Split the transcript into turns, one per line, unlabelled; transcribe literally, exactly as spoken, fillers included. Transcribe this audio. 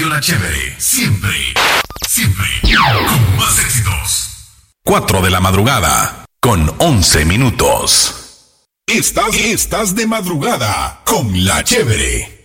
Radio La Chévere, siempre, siempre, con más éxitos. cuatro de la madrugada, con once minutos. Estás, estás de madrugada con La Chévere.